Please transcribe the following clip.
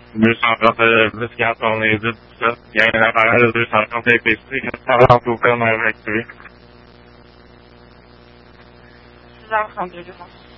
230 10 on est dit tout ça. Il y a un appareil de 230 APC qui parle en token avec lui. 6h32, je pense.